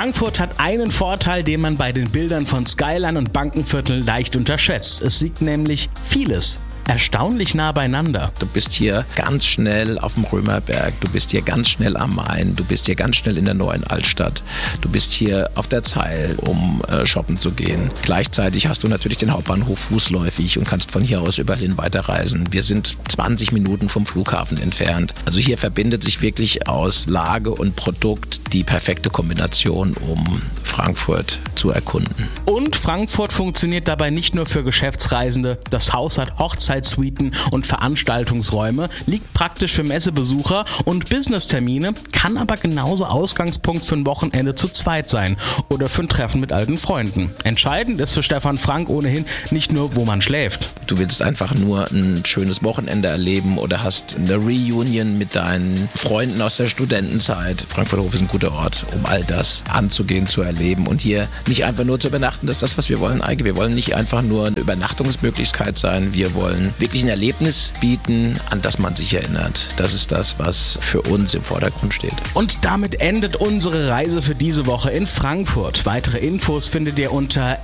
Frankfurt hat einen Vorteil, den man bei den Bildern von Skyline und Bankenviertel leicht unterschätzt. Es liegt nämlich vieles erstaunlich nah beieinander. Du bist hier ganz schnell auf dem Römerberg, du bist hier ganz schnell am Main, du bist hier ganz schnell in der neuen Altstadt, du bist hier auf der Zeil, um shoppen zu gehen. Gleichzeitig hast du natürlich den Hauptbahnhof fußläufig und kannst von hier aus überall hin weiterreisen. Wir sind 20 Minuten vom Flughafen entfernt. Also hier verbindet sich wirklich aus Lage und Produkt die perfekte Kombination, um Frankfurt zu erkunden. Und Frankfurt funktioniert dabei nicht nur für Geschäftsreisende. Das Haus hat Hochzeitssuiten und Veranstaltungsräume, liegt praktisch für Messebesucher und Business-Termine, kann aber genauso Ausgangspunkt für ein Wochenende zu zweit sein oder für ein Treffen mit alten Freunden. Entscheidend ist für Stefan Frank ohnehin nicht nur, wo man schläft. Du willst einfach nur ein schönes Wochenende erleben oder hast eine Reunion mit deinen Freunden aus der Studentenzeit. Frankfurter Hof ist ein guter Ort, um all das anzugehen, zu erleben und hier nicht einfach nur zu übernachten. Das ist das, was wir wollen, Eike. Wir wollen nicht einfach nur eine Übernachtungsmöglichkeit sein. Wir wollen wirklich ein Erlebnis bieten, an das man sich erinnert. Das ist das, was für uns im Vordergrund steht. Und damit endet unsere Reise für diese Woche in Frankfurt. Weitere Infos findet ihr unter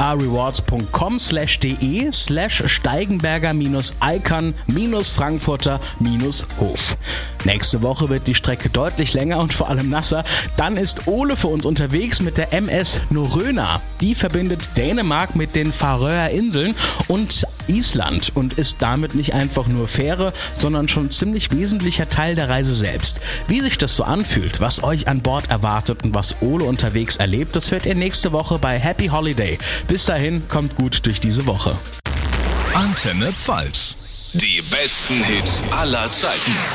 hrrewards.com/de/steigenberger-icon-frankfurter-hof. Nächste Woche wird die Strecke deutlich länger und vor allem nasser. Dann ist Ole für uns unterwegs mit der MS Norröna. Die verbindet Dänemark mit den Färöer Inseln und Island und ist damit nicht einfach nur Fähre, sondern schon ziemlich wesentlicher Teil der Reise selbst. Wie sich das so anfühlt, was euch an Bord erwartet und was Ole unterwegs erlebt, das hört ihr nächste Woche bei Happy Holiday. Bis dahin, kommt gut durch diese Woche. Antenne Pfalz. Die besten Hits aller Zeiten.